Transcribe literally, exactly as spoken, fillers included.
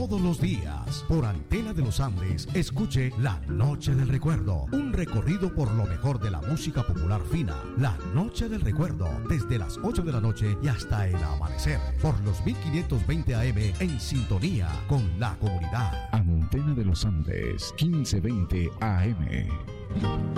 todos los días. Por Antena de los Andes, escuche La Noche del Recuerdo, un recorrido por lo mejor de la música popular fina. La Noche del Recuerdo, desde las ocho de la noche y hasta el amanecer, por los mil quinientos veinte A M, en sintonía con la comunidad. Antena de los Andes, quince veinte A M.